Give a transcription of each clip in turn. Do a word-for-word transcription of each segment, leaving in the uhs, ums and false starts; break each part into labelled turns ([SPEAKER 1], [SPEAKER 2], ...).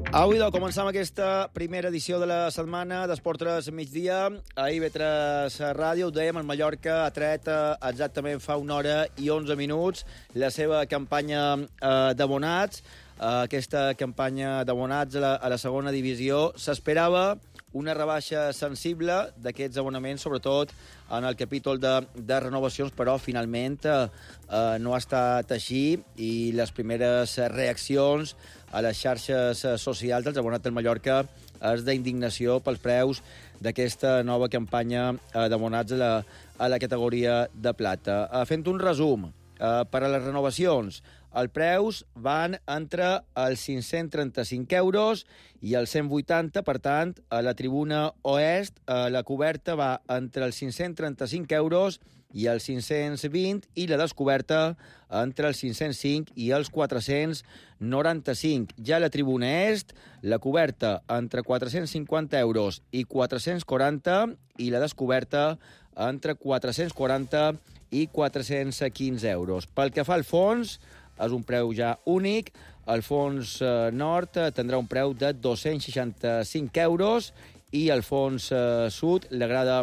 [SPEAKER 1] Avui, doncs, començam aquesta primera edició de la setmana d'Esport tres migdia a I V tres Ràdio. Ho dèiem, el Mallorca ha tret exactament fa una hora i onze minuts la seva campanya eh, d'abonats. Eh, aquesta campanya d'abonats a, la, a la segona divisió s'esperava una rebaixa sensible d'aquests abonaments, sobretot en el capítol de, de renovacions, però finalment eh, eh, no ha estat així i les primeres reaccions a les xarxes socials dels abonats del Mallorca és d'indignació pels preus d'aquesta nova campanya eh, d'abonats a, la, a la categoria de plata. Eh, fent un resum, eh, per a les renovacions, els preus van entre els cinc-cents trenta-cinc euros i els cent vuitanta, per tant, a la tribuna oest eh, la coberta va entre els cinc-cents trenta-cinc euros i els cinc-cents vint, i la descoberta entre els cinc-cents cinc i els quatre-cents noranta-cinc. Ja a la tribuna est, la coberta entre quatre-cents cinquanta euros i quatre-cents quaranta, i la descoberta entre quatre-cents quaranta i quatre-cents quinze euros. Pel que fa al fons, és un preu ja únic. El fons eh, nord tindrà un preu de dos-cents seixanta-cinc euros i el fons eh, sud, la grada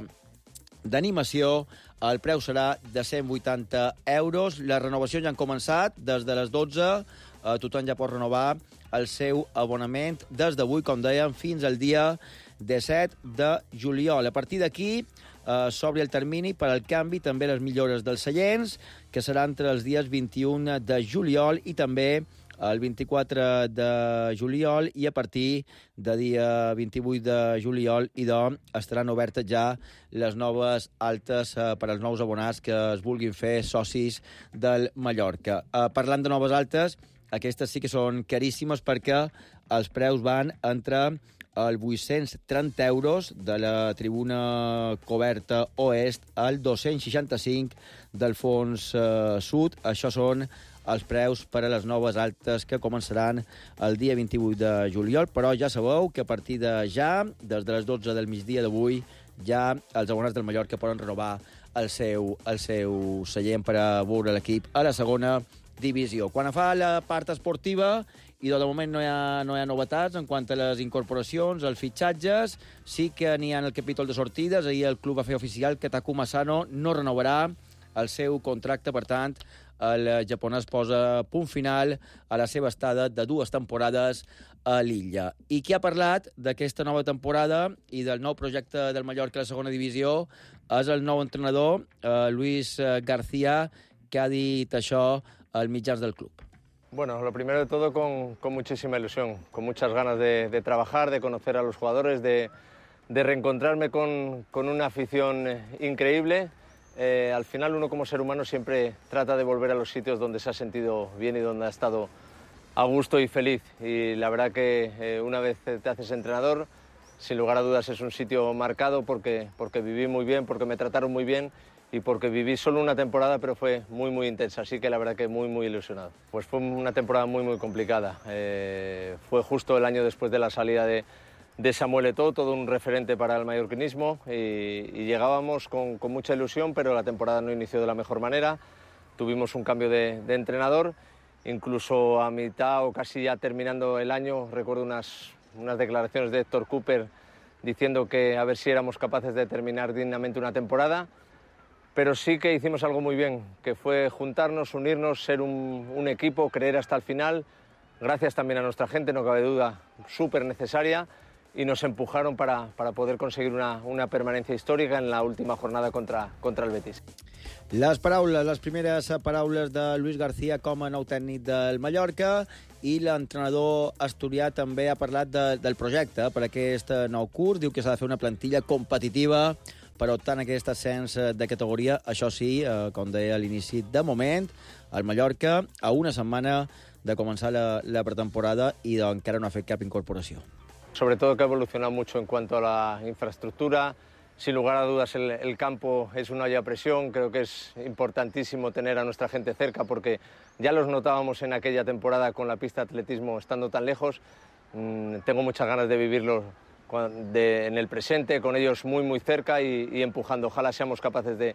[SPEAKER 1] d'animació, el preu serà de cent vuitanta euros. Les renovacions ja han començat des de les dotze. Eh, tothom ja pot renovar el seu abonament des d'avui, com dèiem, fins al dia disset de juliol. A partir d'aquí eh, s'obre el termini per al canvi, també les millores dels seients, que serà entre els dies vint-i-un de juliol i també el vint-i-quatre de juliol, i a partir de dia vint-i-vuit de juliol i doncs estaran obertes ja les noves altes eh, per als nous abonats que es vulguin fer socis del Mallorca. Eh, parlant de noves altes, aquestes sí que són caríssimes perquè els preus van entre els vuit-cents trenta euros de la tribuna coberta oest al dos-cents seixanta-cinc del fons eh, sud. Això són els preus per a les noves altes que començaran el dia vint-i-vuit de juliol, però ja sabeu que a partir de ja, des de les dotze del migdia d'avui, ja els abonats del Mallorca poden renovar el seu, el seu seient per a veure l'equip a la segona divisió. Quan fa la part esportiva, i de moment no hi ha, no hi ha novetats en quant a les incorporacions, els fitxatges, sí que n'hi ha en el capítol de sortides. Ahir el club va fer oficial que Takuma Asano no renovarà el seu contracte, per tant, el japonès posa punt final a la seva estada de dues temporades a l'illa. I qui ha parlat d'aquesta nova temporada i del nou projecte del Mallorca a la segona divisió és el nou entrenador, eh, Luis García, que ha dit això als mitjans del club.
[SPEAKER 2] Bueno, lo primero de todo con, con muchísima ilusión, con muchas ganas de, de trabajar, de conocer a los jugadores, de, de reencontrarme con, con una afición increíble. Eh, al final uno como ser humano siempre trata de volver a los sitios donde se ha sentido bien y donde ha estado a gusto y feliz. Y la verdad que eh, una vez te haces entrenador, sin lugar a dudas es un sitio marcado porque, porque viví muy bien, porque me trataron muy bien y porque viví solo una temporada, pero fue muy, muy intensa. Así que la verdad que muy, muy ilusionado. Pues fue una temporada muy, muy complicada. Eh, fue justo el año después de la salida de, de Samuel Eto'o, todo un referente para el mallorquinismo, y, y llegábamos con, con mucha ilusión, pero la temporada no inició de la mejor manera. Tuvimos un cambio de, de entrenador, incluso a mitad o casi ya terminando el año, recuerdo unas, unas declaraciones de Héctor Cooper diciendo que a ver si éramos capaces de terminar dignamente una temporada. Pero sí que hicimos algo muy bien, que fue juntarnos, unirnos, ser un, un equipo, creer hasta el final. Gracias también a nuestra gente, no cabe duda, súper necesaria, y nos empujaron para, para poder conseguir una, una permanencia histórica en la última jornada contra, contra el Betis.
[SPEAKER 1] Les paraules, les primeres paraules de Luis García com a nou tècnic del Mallorca, i l'entrenador asturià també ha parlat de, del projecte per aquest nou curs. Diu que s'ha de fer una plantilla competitiva per optar en aquest ascens de categoria. Això sí, eh, com deia a l'inici, de moment, el Mallorca a una setmana de començar la, la pretemporada i doncs, encara no ha fet cap incorporació.
[SPEAKER 2] Sobre todo que ha evolucionado mucho en cuanto a la infraestructura. Sin lugar a dudas el, el campo es una olla a presión. Creo que es importantísimo tener a nuestra gente cerca porque ya los notábamos en aquella temporada con la pista de atletismo estando tan lejos. Mm, tengo muchas ganas de vivirlo de, en el presente, con ellos muy muy cerca y, y empujando. Ojalá seamos capaces de,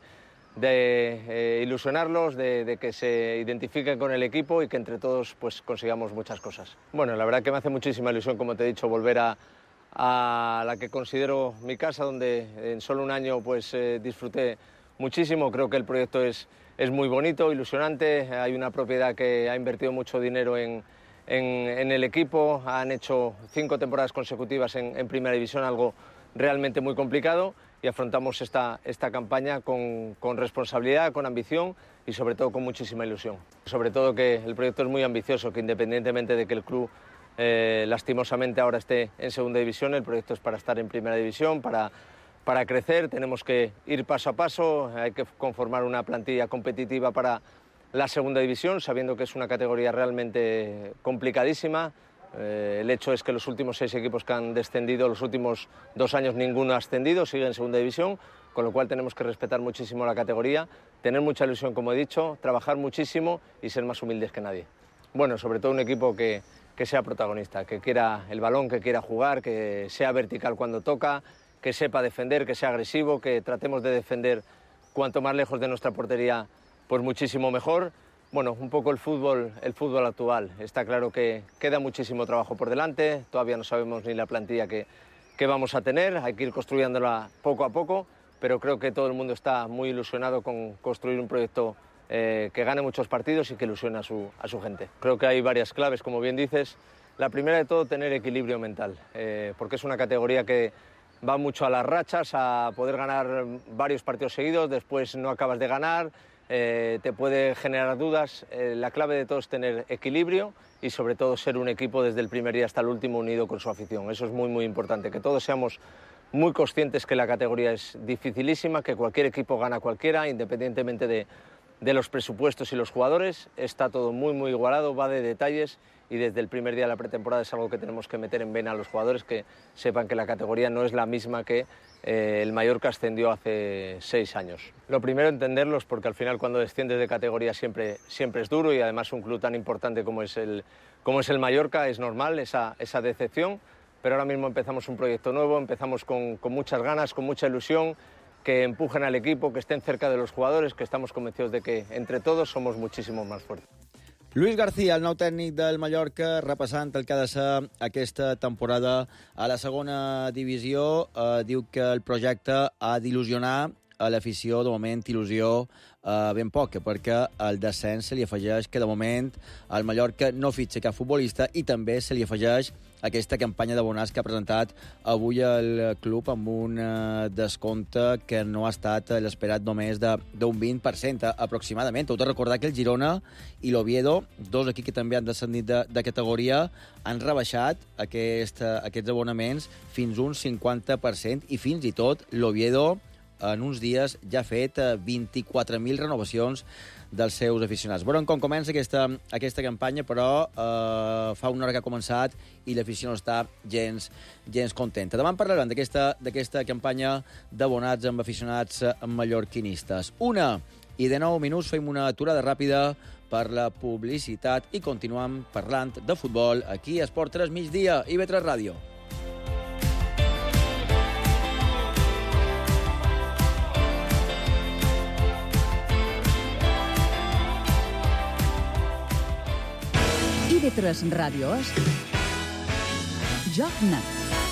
[SPEAKER 2] de eh, ilusionarlos, de, de que se identifiquen con el equipo y que entre todos pues, consigamos muchas cosas. Bueno, la verdad que me hace muchísima ilusión, como te he dicho, volver a, a la que considero mi casa, donde en solo un año pues, eh, disfruté muchísimo. Creo que el proyecto es, es muy bonito, ilusionante. Hay una propiedad que ha invertido mucho dinero en, en, en el equipo. Han hecho cinco temporadas consecutivas en, en Primera División, algo realmente muy complicado. Y afrontamos esta, esta campaña con, con responsabilidad, con ambición y sobre todo con muchísima ilusión. Sobre todo que el proyecto es muy ambicioso, que independientemente de que el club eh, lastimosamente ahora esté en segunda división, el proyecto es para estar en primera división, para, para crecer. Tenemos que ir paso a paso, hay que conformar una plantilla competitiva para la segunda división, sabiendo que es una categoría realmente complicadísima. Eh, el hecho es que los últimos seis equipos que han descendido, los últimos dos años ninguno ha ascendido, sigue en segunda división, con lo cual tenemos que respetar muchísimo la categoría, tener mucha ilusión, como he dicho, trabajar muchísimo y ser más humildes que nadie. Bueno, sobre todo un equipo que, que sea protagonista, que quiera el balón, que quiera jugar, que sea vertical cuando toca, que sepa defender, que sea agresivo, que tratemos de defender cuanto más lejos de nuestra portería, pues muchísimo mejor. Bueno, un poco el fútbol, el fútbol actual. Está claro que queda muchísimo trabajo por delante, todavía no sabemos ni la plantilla que, que vamos a tener, hay que ir construyéndola poco a poco, pero creo que todo el mundo está muy ilusionado con construir un proyecto eh, que gane muchos partidos y que ilusione a su, a su gente. Creo que hay varias claves, como bien dices. La primera de todo, tener equilibrio mental, eh, porque es una categoría que va mucho a las rachas, a poder ganar varios partidos seguidos, después no acabas de ganar. Eh, te puede generar dudas. Eh, la clave de todo es tener equilibrio y sobre todo ser un equipo desde el primer día hasta el último unido con su afición. Eso es muy muy importante, que todos seamos muy conscientes que la categoría es dificilísima, que cualquier equipo gana a cualquiera, independientemente de, de los presupuestos y los jugadores. Está todo muy muy igualado, va de detalles y desde el primer día de la pretemporada es algo que tenemos que meter en vena a los jugadores, que sepan que la categoría no es la misma que eh, el Mallorca ascendió hace seis años. Lo primero, entenderlos, porque al final cuando desciendes de categoría siempre, siempre es duro y además un club tan importante como es el, como es el Mallorca, es normal esa, esa decepción, pero ahora mismo empezamos un proyecto nuevo, empezamos con, con muchas ganas, con mucha ilusión, que empujen al equipo, que estén cerca de los jugadores, que estamos convencidos de que entre todos somos muchísimo más fuertes.
[SPEAKER 1] Luis García, el nou tècnic del Mallorca, repassant el que ha de ser aquesta temporada a la segona divisió. Eh, diu que el projecte ha d'il·lusionar a l'afició, de moment, il·lusió eh, ben poca, perquè el descens se li afegeix que, de moment, el Mallorca no fitxa cap futbolista i també se li afegeix aquesta campanya d'abonats que ha presentat avui el club amb un eh, descompte que no ha estat l'esperat només d'un vint per cent aproximadament. Heu de recordar que el Girona i l'Oviedo, dos equips que també han descendit de, de categoria, han rebaixat aquest, aquests abonaments fins un cinquanta per cent i fins i tot l'Oviedo en uns dies ja ha fet vint-i-quatre mil renovacions dels seus aficionats. Veurem com comença aquesta, aquesta campanya, però eh, fa una hora que ha començat i l'afició no està gens, gens contenta. Demà en parlarem d'aquesta campanya d'abonats amb aficionats mallorquinistes. Una i de nou minuts fem una aturada ràpida per la publicitat i continuem parlant de futbol aquí a Esport tres Migdia i I V tres Ràdio.
[SPEAKER 3] I V tres Ràdio és Joc Net.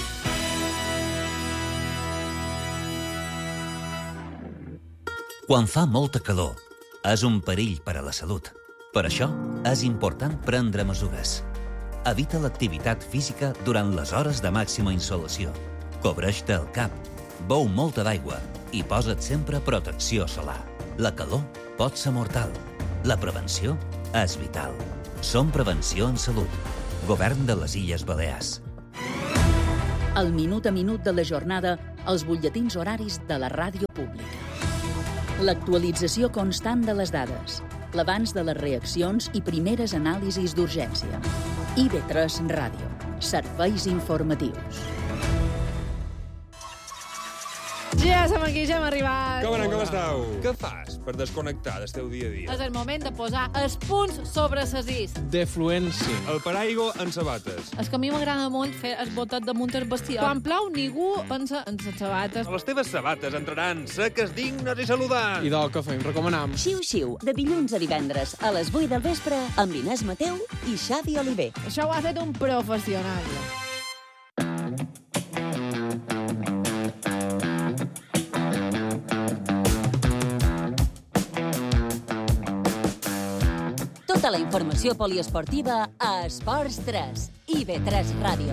[SPEAKER 4] Quan fa molta calor, és un perill per a la salut. Per això, és important prendre mesures. Evita l'activitat física durant les hores de màxima insolació. Cobreix-te el cap, beu molta d'aigua i posa't sempre protecció solar. La calor pot ser mortal. La prevenció és vital. Som Prevenció en Salut. Govern de les Illes Balears.
[SPEAKER 3] El minut a minut de la jornada, els butlletins horaris de la ràdio pública. L'actualització constant de les dades, l'abans de les reaccions i primeres anàlisis d'urgència. I V tres Ràdio. Serveis informatius.
[SPEAKER 5] Ja som aquí, ja hem arribat.
[SPEAKER 6] Com anem, com esteu? Què fas per desconnectar del teu dia a dia?
[SPEAKER 5] És el moment de posar els punts sobre ses is.
[SPEAKER 6] Defluència. El paraigua en sabates.
[SPEAKER 5] És que a mi m'agrada molt fer el botet damunt el vestidor. Quan plou, ningú pensa en les sabates.
[SPEAKER 6] Les teves sabates entraran seques, dignes i saludants.
[SPEAKER 7] I del que fem, recomanam.
[SPEAKER 8] Xiu-xiu, de dilluns a divendres, a les vuit del vespre, amb Inés Mateu i Xavi Oliver.
[SPEAKER 5] Això ho ha fet un professional.
[SPEAKER 8] Tota la informació poliesportiva a Esports tres i B tres Ràdio.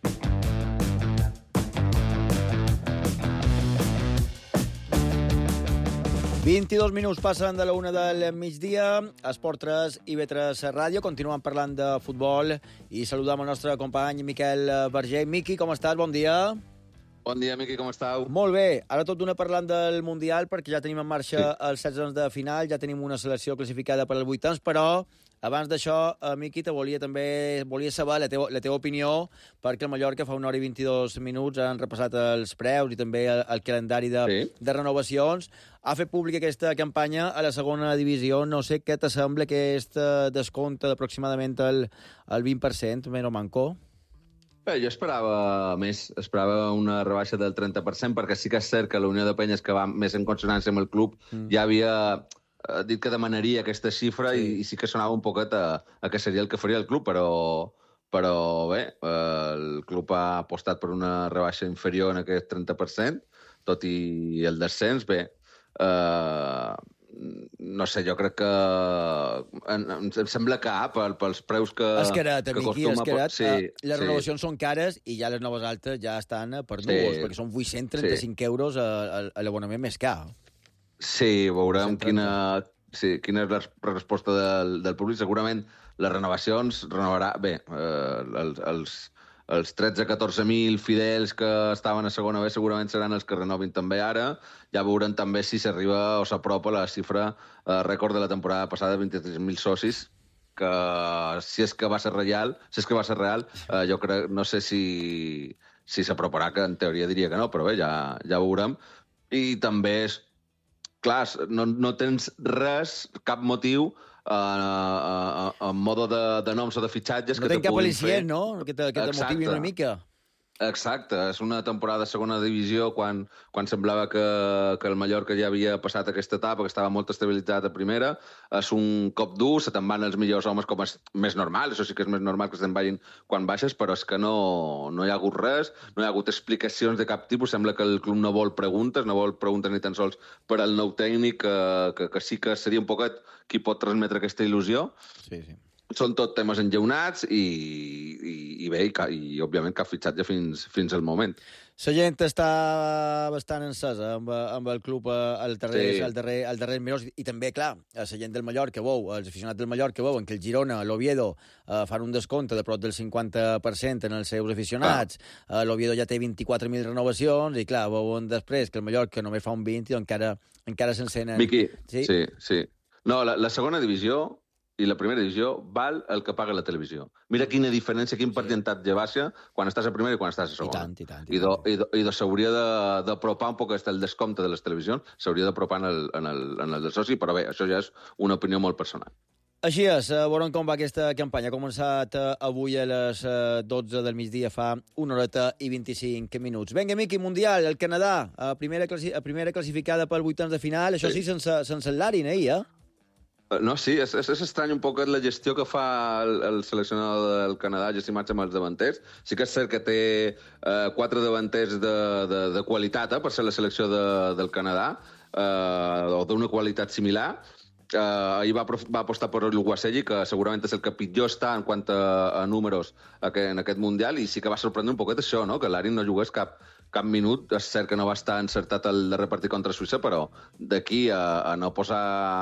[SPEAKER 1] vint-i-dos minuts passen de la una del migdia. Esport tres i B tres Ràdio. Continuem parlant de futbol i saludam el nostre company Miquel Verger. Miqui, com estàs? Bon dia.
[SPEAKER 9] Bon dia, Miqui, com estàu?
[SPEAKER 1] Molt bé. Ara tot d'una parlant del Mundial, perquè ja tenim en marxa
[SPEAKER 9] Sí.
[SPEAKER 1] els setze de final, ja tenim una selecció classificada per als vuitens, però abans d'això, eh, Miqui, te volia també volia saber la teva, la teva opinió, perquè el Mallorca fa una hora i vint-i-dos minuts han repassat els preus i també el, el calendari de,
[SPEAKER 9] Sí.
[SPEAKER 1] de renovacions. Ha fet pública aquesta campanya a la segona divisió. No sé què t'assembla aquest descompte d'aproximadament el, el vint per cent, més o manco?
[SPEAKER 9] Bé, jo esperava més, esperava una rebaixa del trenta per cent, perquè sí que és cert que la Unió de Penyes, que va més en consonància amb el club, mm. ja havia eh, dit que demanaria aquesta xifra sí. I, i sí que sonava un poquet a, a que seria el que faria el club, però, però bé, eh, el club ha apostat per una rebaixa inferior en aquest trenta per cent, tot i el descens, bé, eh, no sé, jo crec que em, em sembla car pel, pels preus que,
[SPEAKER 1] És carat,
[SPEAKER 9] que
[SPEAKER 1] Miqui,
[SPEAKER 9] costuma...
[SPEAKER 1] és carat.
[SPEAKER 9] Sí,
[SPEAKER 1] uh, les
[SPEAKER 9] sí.
[SPEAKER 1] renovacions són cares i ja les noves altes ja estan per núvols, sí. perquè són vuit-cents trenta-cinc sí. euros a, a, a l'abonament més car.
[SPEAKER 9] Sí, veurem quina, sí, quina és la resposta del, del públic. Segurament les renovacions renovarà... Bé, eh, els, els, els tretze a catorze mil fidels que estaven a segona B segurament seran els que renovin també ara. Ja veurem també si s'arriba o s'apropa la xifra eh, rècord de la temporada passada, vint-i-tres mil socis, que si és que va ser real, si és que va ser real, eh, jo crec, no sé si si s'aproparà, que en teoria diria que no, però bé, ja, ja ho veurem. I també és clar, no, no tens res, cap motiu Uh, uh, uh, en modo de, de noms o de fitxatges
[SPEAKER 1] no
[SPEAKER 9] que te
[SPEAKER 1] puguin fer. No
[SPEAKER 9] ten cap
[SPEAKER 1] al·licient, no? Que te, que te motivi una mica.
[SPEAKER 9] Exacte, és una temporada de segona divisió quan, quan semblava que, que el Mallorca ja havia passat aquesta etapa, que estava molt estabilitzat a primera. És un cop dur, se te'n van els millors homes com és més normal, això sí que és més normal que se te'n vagin quan baixes, però és que no, no hi ha hagut res, no hi ha hagut explicacions de cap tipus, sembla que el club no vol preguntes, no vol preguntes ni tan sols per al nou tècnic, que, que, que sí que seria un poquet qui pot transmetre aquesta il·lusió.
[SPEAKER 1] Sí, sí.
[SPEAKER 9] Són tot temes enllaunats i, i, i bé, i, i òbviament cap fitxatge fins, fins al moment.
[SPEAKER 1] La gent està bastant encesa amb, amb el club al darrer,
[SPEAKER 9] Sí.
[SPEAKER 1] al darrer, al darrer minuts i també, clar, la gent del Mallorca veu, els aficionats del Mallorca veuen que el Girona, l'Oviedo, eh, fan un descompte de prop del cinquanta per cent en els seus aficionats. Eh, L'Oviedo ja té vint-i-quatre mil renovacions i, clar, veuen després que el Mallorca només fa un vint i encara, encara s'encenen.
[SPEAKER 9] Miqui,
[SPEAKER 1] Sí?
[SPEAKER 9] sí, sí. No, la, la segona divisió i la primera divisió val el que paga la televisió. Mira quina diferència, quin percentatge baixa quan estàs a primera i quan estàs a segona.
[SPEAKER 1] I tant, i tant. I,
[SPEAKER 9] I, do, i, do, i do s'hauria de- d'apropar un poc el descompte de les televisions, s'hauria d'apropar en, el, en, el, en el del soci, però bé, això ja és una opinió molt personal.
[SPEAKER 1] Així és, eh, veurem com va aquesta campanya. Ha començat eh, avui a les eh, dotze del migdia, fa una horeta i vint-i-cinc minuts. Vinga, Miqui, Mundial, el Canadà, eh, primera, classi eh, primera classificada pel vuitens de final, això sí,
[SPEAKER 9] Sí.
[SPEAKER 1] sense, sense el Larin, eh, ja?
[SPEAKER 9] No, sí, és, és, és estrany un poc la gestió que fa el, el seleccionador del Canadà, gestionats amb els davanters. Sí que és cert que té eh, quatre davanters de, de, de qualitat, eh, per ser la selecció de, del Canadà, eh, o d'una qualitat similar. Eh, ahir va, va apostar per l'Uguaselli, que segurament és el que pitjor està en quant a, a números en aquest Mundial, i sí que va sorprendre un poquet això, no? Que l'Arin no jugués cap, cap minut. És cert que no va estar encertat el darrer partit contra Suïssa, però d'aquí a, a no posar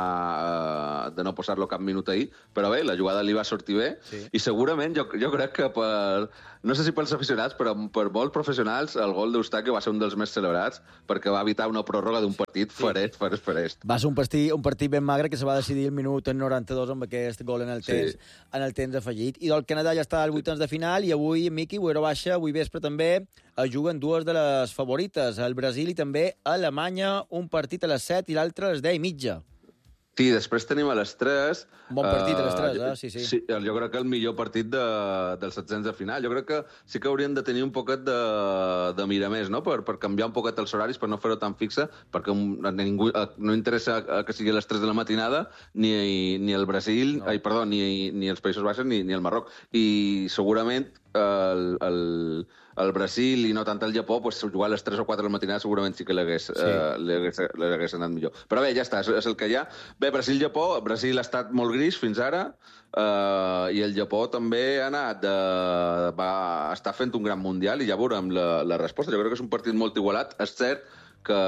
[SPEAKER 9] a, de no posar-lo cap minut ahir, però bé, la jugada li va sortir bé, sí. I segurament jo, jo crec que per, no sé si pels aficionats, però per molts professionals el gol d'Eustaqui va ser un dels més celebrats perquè va evitar una pròrroga d'un partit sí. farest, farest, farest.
[SPEAKER 1] Va ser un partit, un partit ben magre que se va decidir el minut en noranta-dos amb aquest gol en el temps,
[SPEAKER 9] Sí.
[SPEAKER 1] en el temps afegit. I del Canadà ja està al vuitens de final i avui, Miqui, Buero Baixa, avui vespre també, es juguen dues de les favorites, el Brasil i també Alemanya, un partit a les set i l'altre a les deu i mitja.
[SPEAKER 9] Sí, després tenim a les tres...
[SPEAKER 1] Un bon partit a les tres, eh? Sí, sí.
[SPEAKER 9] Sí, jo crec que el millor partit de, dels setzents de final. Jo crec que sí que haurien de tenir un poquet de, de mirar més, no? Per, per canviar un poquet els horaris, per no fer-ho tan fixa, perquè a ningú no interessa que sigui a les tres de la matinada ni, ni el Brasil, no. ai, perdó, ni, ni els Països Baixos ni, ni el Marroc. I segurament el, el, el Brasil i no tant el Japó, pues, jugar a les tres o quatre de la matinada segurament sí que l'hagués sí. eh, anat millor. Però bé, ja està, és, és el que hi ha. Bé, Brasil-Japó, Brasil ha estat molt gris fins ara, eh, i el Japó també ha anat, de, va estar fent un gran mundial i ja veurem la, la resposta. Jo crec que és un partit molt igualat. És cert que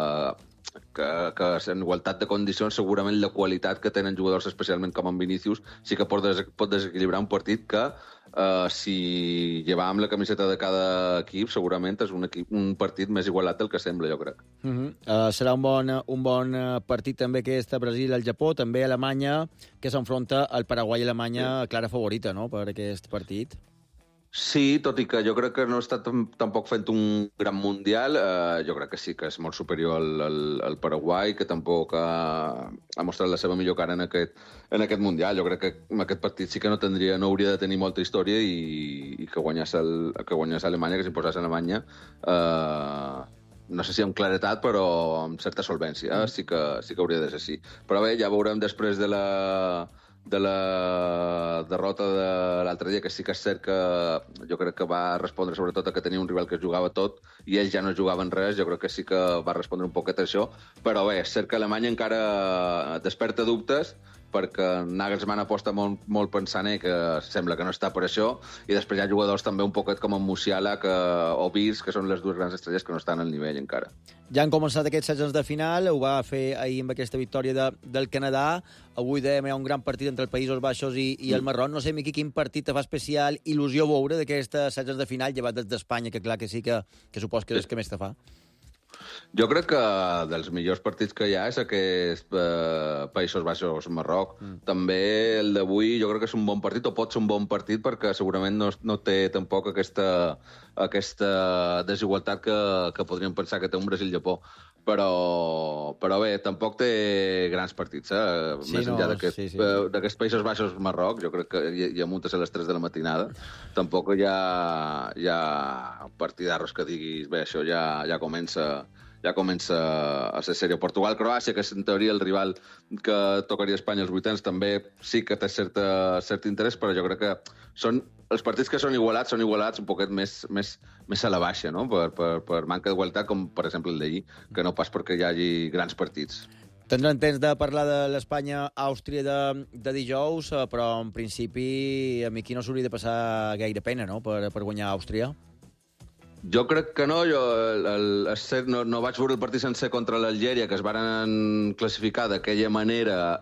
[SPEAKER 9] que, que en igualtat de condicions segurament la qualitat que tenen jugadors, especialment com en Vinícius, sí que pot, des, pot desequilibrar un partit que uh, si llevàvem la camiseta de cada equip segurament és un, equip, un partit més igualat del que sembla, jo crec.
[SPEAKER 1] Uh -huh. uh, serà un bon, un bon partit també aquest a Brasil, al Japó, també a Alemanya, que s'enfronta al Paraguai i Alemanya, sí. Clara favorita, no?, per aquest partit.
[SPEAKER 9] Sí, tot i que jo crec que no està tampoc fent un gran mundial, eh, jo crec que sí que és molt superior al, al, al Paraguai, que tampoc ha, ha mostrat la seva millor cara en aquest, en aquest mundial. Jo crec que en aquest partit sí que no tindria, no hauria de tenir molta història i, i que guanyés, el, que guanyés Alemanya, que s'imposés a Alemanya, eh, no sé si amb claretat, però amb certa solvència. Mm. Sí que, sí que hauria de ser així. Però bé, ja veurem després de la... de la derrota de l'altre dia, que sí que és cert que jo crec que va respondre sobretot a que tenia un rival que jugava tot i ells ja no jugaven res, jo crec que sí que va respondre un poquet a això, però bé, és cert que Alemanya encara desperta dubtes perquè Nagelsmann aposta molt, molt pensant eh, que sembla que no està per això, i després hi ha jugadors també un poquet com en Musiala que, o Virs, que són les dues grans estrelles que no estan al nivell encara.
[SPEAKER 1] Ja han començat aquests setzents de final, ho va fer ahir amb aquesta victòria de, del Canadà. Avui dèiem, hi ha un gran partit entre els Països Baixos i, i el Marroc. No sé, Miqui, quin partit te fa especial il·lusió veure d'aquestes setzents de final, llevat des d'Espanya, que clar que sí que, que supos que és el que més te fa.
[SPEAKER 9] Jo crec que dels millors partits que hi ha és aquest eh, Països Baixos-Marroc. Mm. També el d'avui jo crec que és un bon partit, o pot ser un bon partit, perquè segurament no, no té tampoc aquesta, aquesta desigualtat que, que podríem pensar que té un Brasil-Japó. Però, però bé, tampoc té grans partits, eh? Sí, més enllà no, d'aquests sí, sí. eh, Països Baixos-Marroc, jo crec que hi, hi ha muntes a les tres de la matinada. Tampoc hi ha, hi ha partidarros que diguis, bé, això ja, ja comença... ja comença a ser sèrio. Portugal-Croàcia, que és en teoria el rival que tocaria a Espanya als vuitens, també sí que té certa, cert interès, però jo crec que són els partits que són igualats, són igualats un poquet més, més, més a la baixa, no? Per, per, per manca d'igualtat, com per exemple el d'ahir, que no pas perquè hi hagi grans partits.
[SPEAKER 1] Tindrem temps de parlar de l'Espanya-Àustria de, de dijous, però en principi a mi aquí no s'hauria de passar gaire pena, no?, per, per guanyar Àustria.
[SPEAKER 9] Jo crec que no. Jo el, el, no, no vaig veure el partit sencer contra l'Algèria, que es varen classificar d'aquella manera,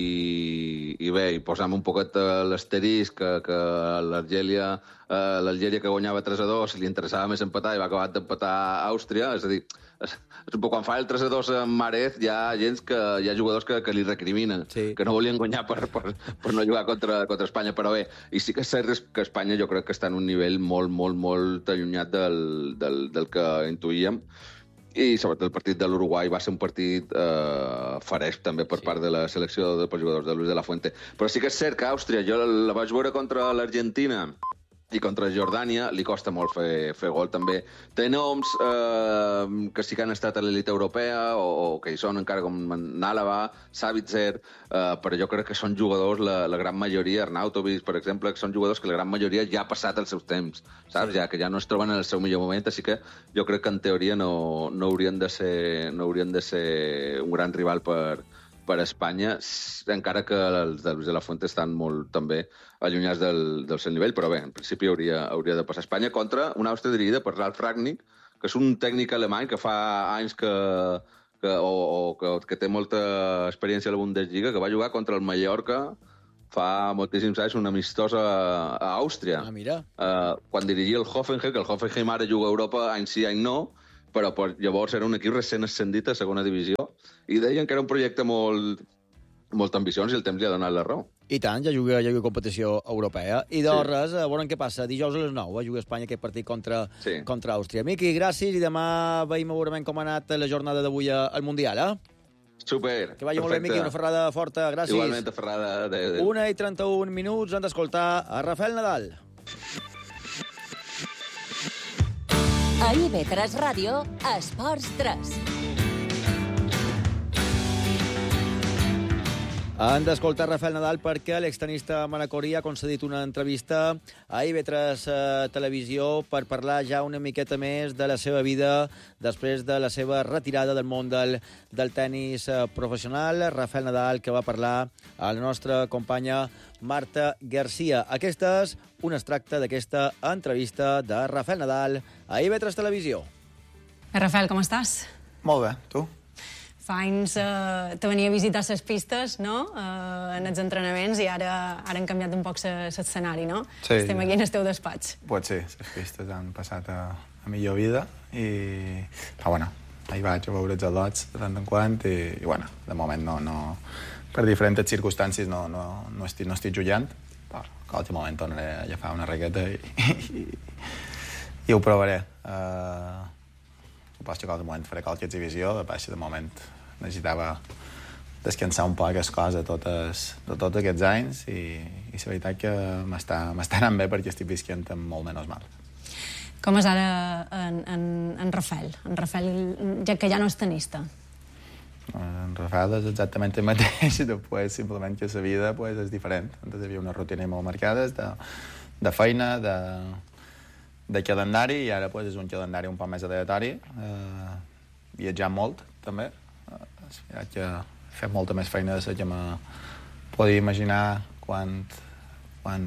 [SPEAKER 9] i, i bé, i posam un poquet l'asterisc que, que l'Algèria eh, l'Algèria que guanyava tres a dos li interessava més empatar i va acabar d'empatar a Àustria. És a dir, és, és un poc quan fa el tres a dos en Marez hi ha gens que hi ha jugadors que, que li recriminen, sí. que no volien guanyar per, per, per no jugar contra, contra Espanya, però bé, i sí que és cert que Espanya jo crec que està en un nivell molt, molt, molt allunyat del, del, del que intuïem, i sobretot el partit de l'Uruguai va ser un partit eh, faresc també per sí. part de la selecció de jugadors de Luis de la Fuente. Però sí que és cert que Àustria, jo la vaig veure contra l'Argentina i contra Jordània, li costa molt fer, fer gol també. Té noms eh, que sí que han estat a l'elit europea o, o que hi són encara, com Nálava, Savitzer, eh, però jo crec que són jugadors, la, la gran majoria, Arnautovic, per exemple, que són jugadors que la gran majoria ja ha passat els seus temps, saps? Sí. Ja que ja no es troben en el seu millor moment, així que jo crec que en teoria no, no, haurien, de ser, no haurien de ser un gran rival per per Espanya, encara que els de Luis de la Fuente estan molt també allunyats del, del seu nivell, però bé, en principi hauria, hauria de passar Espanya contra una Àustria dirigida per Ralf Rangnick, que és un tècnic alemany que fa anys que, que, o, o que, que té molta experiència a la Bundesliga, que va jugar contra el Mallorca fa moltíssims anys, una amistosa a Àustria.
[SPEAKER 1] Ah, mira.
[SPEAKER 9] Uh, quan dirigia el Hoffenheim, que el Hoffenheim ara juga a Europa any sí, any no, però llavors era un equip recent ascendit a segona divisió i deien que era un projecte molt, molt ambiciós i el temps li ha donat la raó.
[SPEAKER 1] I tant, ja juga, ja juga competició europea. I doncs sí. res, a veure què passa. Dijous a les nou, eh, juga Espanya aquest partit contra, sí. contra Àustria. Miqui, gràcies, i demà veiem veurem com ha anat la jornada d'avui al Mundial, eh?
[SPEAKER 9] Super,
[SPEAKER 1] que vagi perfecte. Molt bé, Miqui, una ferrada forta, gràcies.
[SPEAKER 9] Igualment, ferrada. De, de...
[SPEAKER 1] una i trenta-un minuts, han d'escoltar a Rafael Nadal.
[SPEAKER 8] A I V tres Ràdio, Esports tres.
[SPEAKER 1] Han d'escoltar Rafael Nadal perquè l'extenista manacorí ha concedit una entrevista a I V tres eh, Televisió per parlar ja una miqueta més de la seva vida després de la seva retirada del món del, del tennis eh, professional. Rafael Nadal, que va parlar a la nostra companya Marta Garcia. Aquesta és un extracte d'aquesta entrevista de Rafael Nadal a I V tres Televisió.
[SPEAKER 7] Rafael, com estàs?
[SPEAKER 10] Molt bé, tu?
[SPEAKER 7] Fa anys eh, te venia a visitar les pistes, no?, eh, en els entrenaments, i ara, ara han canviat un poc l'escenari, no?
[SPEAKER 10] Sí.
[SPEAKER 7] Estem aquí en el teu despatx.
[SPEAKER 10] Pot ser, les pistes han passat a, a millor vida, i... Però, bueno, ahir vaig a veure els al·lots de tant en quant, i, i bueno, de moment no... no per diferents circumstàncies no, no, no, estic, no estic jugant, però a qualsevol moment tornaré a agafar una raqueta i, i, i ho provaré. Uh, Suposo que a qualsevol moment faré qualque exhibició, de pas de moment necessitava descansar un poc les coses totes, de tots aquests anys, i, i la veritat que m'està anant bé perquè estic visquent amb molt menys mal.
[SPEAKER 7] Com és ara en, en, en Rafael? En Rafael, ja que ja no és tenista.
[SPEAKER 10] En Rafael és exactament el mateix, després simplement que la vida pues, és diferent. Antes hi havia una rutina molt marcades de, de feina, de, de calendari, i ara pues, és un calendari un poc més aleatori. Eh, viatjant molt, també. Eh, haig fet molta més feina de la que me podia imaginar quan, quan,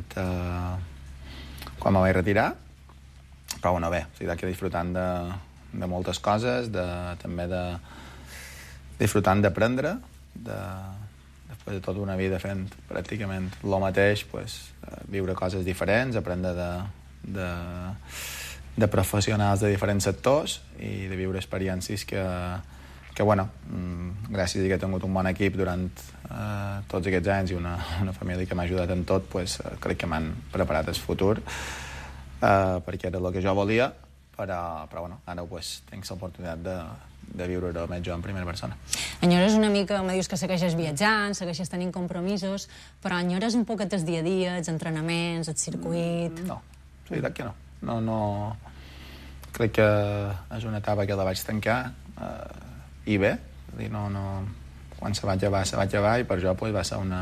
[SPEAKER 10] eh, quan me vaig retirar. Però bueno, bé, o sigui, que disfrutant de, de moltes coses, de, també de disfrutant d'aprendre, de, després de tota una vida fent pràcticament el mateix, pues, viure coses diferents, aprendre de, de, de professionals de diferents sectors i de viure experiències que, que bueno, gràcies a que he tingut un bon equip durant eh, tots aquests anys i una, una família que m'ha ajudat en tot, pues, crec que m'han preparat el futur, eh, perquè era el que jo volia, però, però bueno, ara pues, tinc l'oportunitat de de viure-ho més jo en primera persona.
[SPEAKER 7] Enyores una mica, me dius que segueixes viatjant, segueixes tenint compromisos, però enyores un poquet el dia a dia, els entrenaments, el circuit...
[SPEAKER 10] No, la veritat que no. No, no... Crec que és una etapa que la vaig tancar eh, i bé, dir, no, no... quan se va acabar, se va acabar, i per jo pues, va ser una...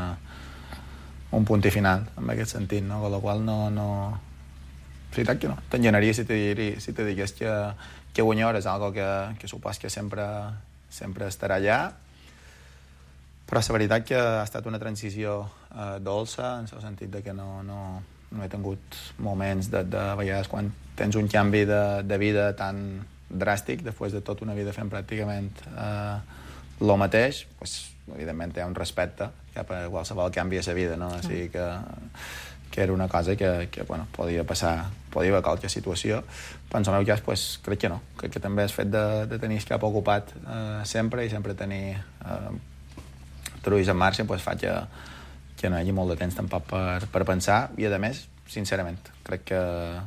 [SPEAKER 10] un punt i final, en aquest sentit, no? Con la qual no... no... La veritat que no. T'engenaria si te, diria, si te digués que que guanyar és algo que, que supos que sempre, sempre estarà allà, però la veritat que ha estat una transició eh, dolça, en el sentit de que no, no, no he tingut moments de, de vegades quan tens un canvi de, de vida tan dràstic, després de tota una vida fent pràcticament eh, el mateix, pues, evidentment hi ha un respecte cap a qualsevol canvi a la vida, no? O sigui que que era una cosa que, que bueno, podia passar, podia haver qualque situació, però en el meu cas pues, crec que no. Crec que també el fet de, de tenir el cap ocupat eh, sempre i sempre tenir eh, truis en marxa pues, fa que, que no hi hagi molt de temps tampoc per, per pensar, i a més, sincerament, crec que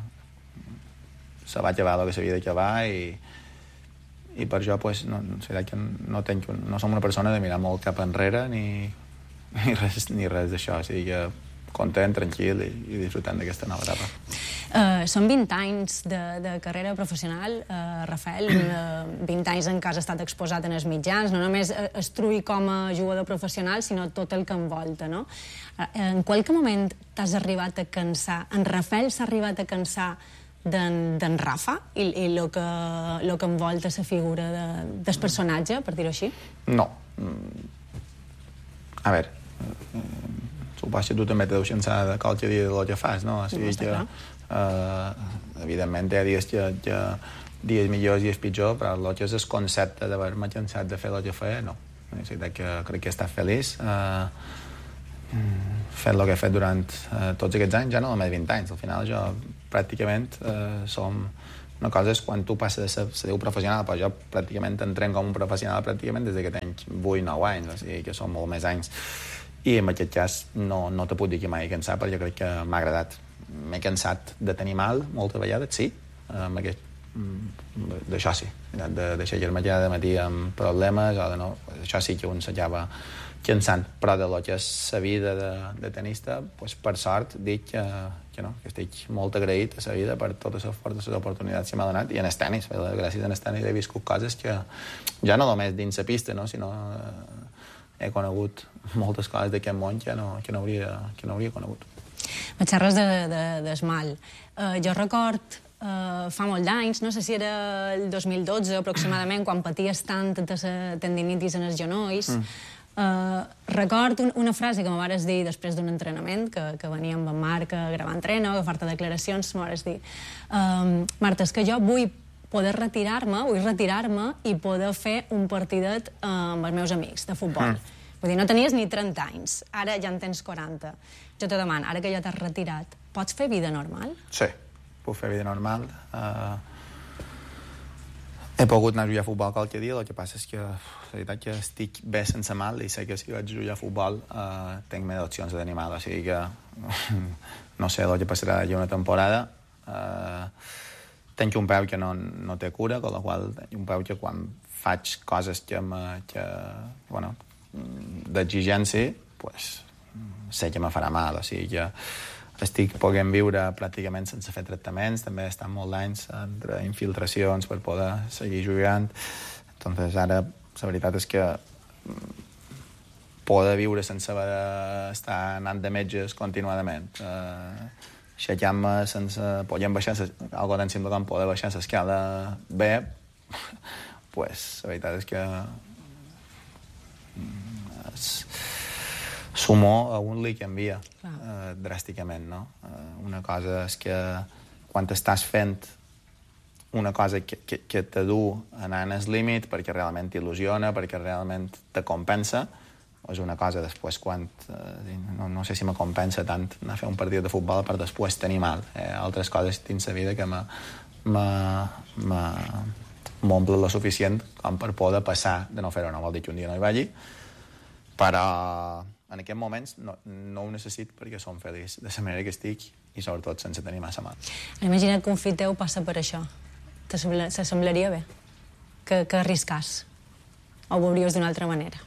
[SPEAKER 10] se va acabar el que s'havia d'acabar, i, i per jo pues, no, que no, tenc, no som una persona de mirar molt cap enrere ni, ni res, ni res d'això, o sigui que content, tranquil i, i disfrutant d'aquesta nova etapa.
[SPEAKER 7] Uh, són vint anys de, de carrera professional, uh, Rafael, uh, vint anys en què has estat exposat en els mitjans, no només es trui com a jugador professional, sinó tot el que envolta, no? Uh, en qualque moment t'has arribat a cansar, en Rafael s'ha arribat a cansar d'en Rafa i, i el que, lo que envolta la figura de, del personatge, per dir-ho així?
[SPEAKER 10] No. A veure, suposo que tu també te deus cansar de qualque dia del que fas, no? O sigui que, uh, evidentment, hi ha dies que, que dies millors i dies pitjor, però el que és el concepte d'haver-me cansat de fer el que feia, no. És veritat que crec que he estat feliç uh, fent el que he fet durant uh, tots aquests anys, ja no només vint anys. Al final jo pràcticament uh, som... Una cosa és quan tu passes a ser un professional, però jo pràcticament entrem com un professional pràcticament des que tenc vuit nou anys, o sigui que són molt més anys. i en aquest cas no, no te puc dir que m'hagi cansat, perquè crec que m'ha agradat. M'he cansat de tenir mal moltes vegades, sí, amb aquest, d'això sí, de deixar-me allà de matí amb problemes o de no, això sí que un s'acaba cansant, però de lo que és la vida de, de tenista, pues, per sort dic que, que, no, que estic molt agraït a la vida per totes les fortes oportunitats que m'ha donat, i en el tenis, gràcies al tenis he viscut coses que ja no només dins la pista, no, sinó eh, he conegut moltes coses d'aquest món que no, que no, hauria, que no hauria conegut.
[SPEAKER 7] Me xerres de, de, d'esmal. Uh, jo record uh, fa molt d'anys, no sé si era el dos mil dotze aproximadament, quan paties tant de la tendinitis en els genolls, mm. Uh, record un, una frase que me vares dir després d'un entrenament, que, que venia amb en Marc a gravar entreno, a agafar-te declaracions, me vares dir um, Marta, és que jo vull poder retirar-me, vull retirar-me i poder fer un partidet uh, amb els meus amics de futbol. Mm. Vull dir, no tenies ni trenta anys, ara ja en tens quaranta. Jo te demano, ara que ja t'has retirat, pots fer vida normal?
[SPEAKER 10] Sí, puc fer vida normal. Uh, he pogut anar a jugar a futbol qualque dia, el que passa és que la veritat que estic bé sense mal i sé que si vaig jugar a futbol uh, tinc més opcions de tenir mal, o sigui que no sé el que passarà allà una temporada. Uh, tinc un peu que no, no té cura, amb la qual tinc un peu que quan faig coses que, que bueno, d'exigència, pues, sé que me farà mal, o sigui que estic podent viure pràcticament sense fer tractaments, també he estat molt d'anys entre infiltracions per poder seguir jugant. Entonces ara la veritat és que poder viure sense haver d'estar anant de metges continuadament, eh, aixecar-me sense... podem baixar, algo tan simple com poder baixar l'escala bé, pues la veritat és que es, sumo a un li canvia eh, dràsticament, no? Eh, una cosa és que quan estàs fent una cosa que, que, que te du anar en el límit perquè realment t'il·lusiona, perquè realment te compensa, és una cosa després quan... Eh, no, no sé si me compensa tant anar a fer un partit de futbol per després tenir mal. Eh, altres coses dins la vida que m'omple lo suficient com per poder passar de no fer-ho. No vol dir que un dia no hi vagi, però en aquests moments no, no ho necessit perquè som feliç de la manera que estic i sobretot sense tenir massa mal.
[SPEAKER 7] Imagina't que un fill teu passa per això. T'assemblaria bé que, que arriscàs? O ho veuries d'una altra manera?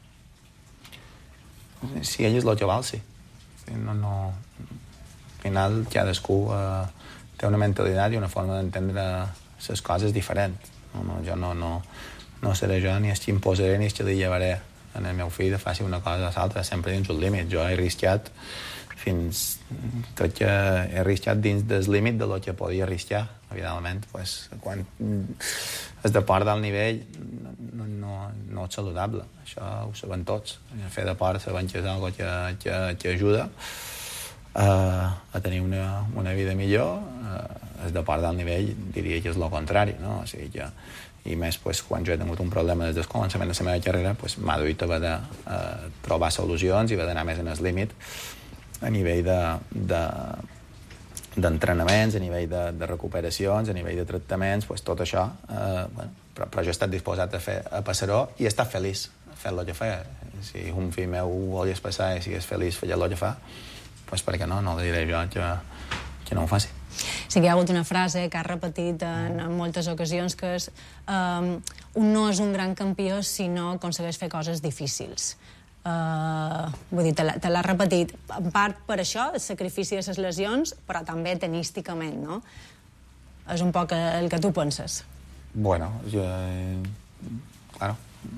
[SPEAKER 10] Si ell és el que val, sí. No, no... Al final cadascú eh, té una mentalitat i una forma d'entendre les coses diferent. No, no, jo no, no, no seré jo ni el que imposaré ni el que li llevaré en el meu fill de faci una cosa o l'altra, sempre dins un límit. Jo he arriscat fins... Crec que he arriscat dins del límit de lo que podia arriscar, evidentment. Pues, quan es deport d'alt nivell no, no, no és saludable. Això ho sabem tots. Fer deport sabem que és una que, que, que ajuda uh, a tenir una, una vida millor. Uh, el deport d'alt nivell diria que és el contrari, no? O sigui que i més pues, quan jo he tingut un problema des del començament de la meva carrera, pues, m'ha duit haver de uh, trobar solucions i haver d'anar més en el límit a nivell de, de, d'entrenaments, a nivell de, de recuperacions, a nivell de tractaments, pues, tot això, eh, bueno, però, però jo he estat disposat a fer a passar-ho i he estat feliç fent el que feia. Si un fill meu volies passar i sigués feliç fent el que fa, pues, per què no? No li diré jo que, que no ho faci.
[SPEAKER 7] Sí que hi ha hagut una frase que has repetit en, en moltes ocasions, que és um, un no és un gran campió si no aconsegueix fer coses difícils. Uh, vull dir, te l'has repetit en part per això, el sacrifici de les lesions, però també tenísticament, no? És un poc el que tu penses.
[SPEAKER 10] Bueno, jo... Eh, claro,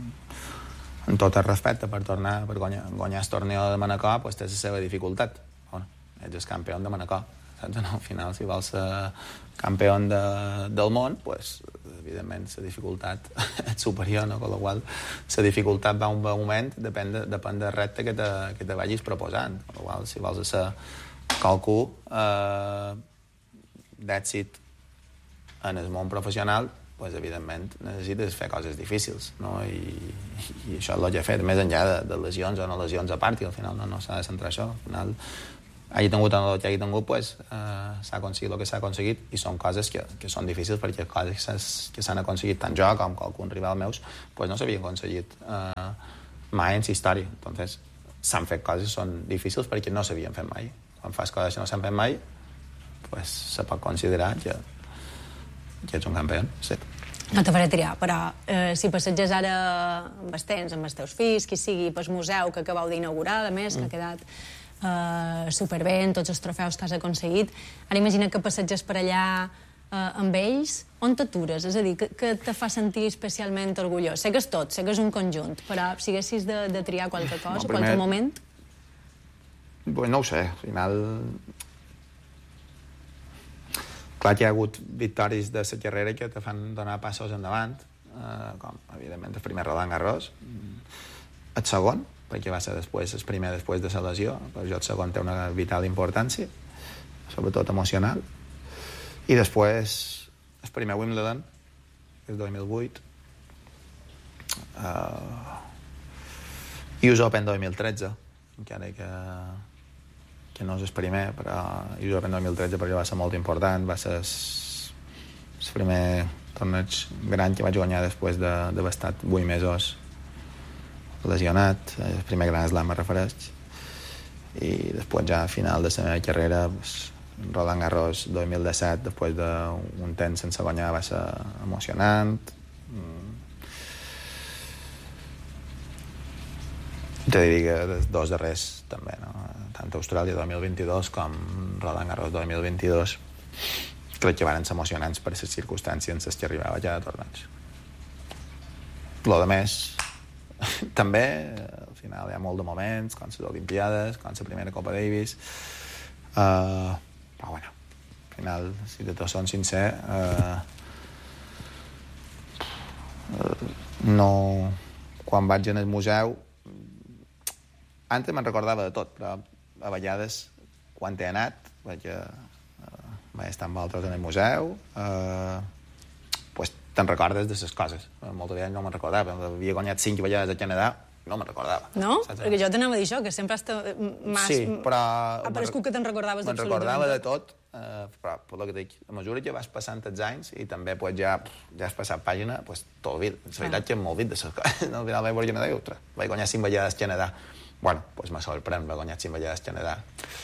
[SPEAKER 10] en tot el respecte, per tornar, per guanyar, guanyar el torneo de Manacor, pues té la seva dificultat. Bueno, ets el campió de Manacor. Saps? No, al final, si vols ser campió de, del món, pues, evidentment, la dificultat és superior, no? Con la qual la dificultat va un moment, depèn, de, depèn del repte que te, que te vagis proposant. Con la qual, si vols ser qualcú eh, d'èxit en el món professional, pues, evidentment, necessites fer coses difícils, no? I, i això és el que he fet, més enllà de, de lesions o no lesions a part, i al final no, no s'ha de centrar això. Al final, hagi tingut el que hagi tingut, pues, eh, s'ha aconseguit el que s'ha aconseguit i són coses que, que són difícils perquè coses que s'han aconseguit tant jo com qualcun rival meus pues, no s'havien aconseguit eh, mai en la història. Entonces, s'han fet coses que són difícils perquè no s'havien fet mai. Quan fas coses que no s'han fet mai, pues, se pot considerar que, que ets un campió, sí.
[SPEAKER 7] No te faré triar, però eh, si passeges ara amb els temps, amb els teus fills, qui sigui, pel museu que acabeu d'inaugurar, a més, que ha quedat eh, superbé en tots els trofeus que has aconseguit, ara imagina que passeges per allà eh, amb ells, on t'atures? És a dir, que, que te fa sentir especialment orgullós? Sé que és tot, sé que és un conjunt, però si haguessis de, de triar qualque cosa, no, primer... qualque moment...
[SPEAKER 10] Pues no ho sé, al final... Clar que hi ha hagut victòries de la carrera que te fan donar passos endavant, eh, com, evidentment, el primer Roland Garros. El segon, perquè va ser després, el primer després de la lesió, per jo el segon té una vital importància, sobretot emocional. I després, el primer Wimbledon, el dos mil vuit, eh, i us Open dos mil tretze, encara que... que no és el primer, però U S Open dos mil tretze per jo va ser molt important, va ser el primer torneig gran que vaig guanyar després d'haver estat vuit mesos lesionat, el primer Grand Slam me refereix, i després ja a final de la meva carrera, pues, Roland Garros dos mil disset, després d'un temps sense guanyar, va ser emocionant. Te diria que els dos darrers també, no? Tant Austràlia dos mil vint-i-dos com Roland Garros dos mil vint-i-dos crec que van ser emocionants per les circumstàncies en les que arribava ja a torneig. Lo de més, també, al final hi ha molt de moments, com les Olimpiades, com la primera Copa Davis, uh, però bueno, al final, si de tot són sincer, uh, uh, no... Quan vaig en el museu, antes me'n recordava de tot, però a vegades, quan he anat, perquè uh, vaig estar amb altres en el museu, uh, pues te'n recordes de les coses. Moltes vegades no me'n recordava. Havia guanyat cinc vegades a Canadà, no me'n recordava.
[SPEAKER 7] No? Saps? Perquè jo t'anava a dir això, que sempre has... Mas...
[SPEAKER 10] Sí, però...
[SPEAKER 7] Ha parescut que te'n recordaves d'absolutament.
[SPEAKER 10] Me'n recordava de tot, uh, però per el que dic, a mesura que vas passant els anys i també pues, ja, ja has passat pàgina, pues, t'olvid. La veritat que m'olvid de les coses. Al final vaig veure Canadà i ostres, vaig guanyar cinc vegades a Canadà. Bueno, doncs me sorprèn, va guanyar cinc vegades a Canadà.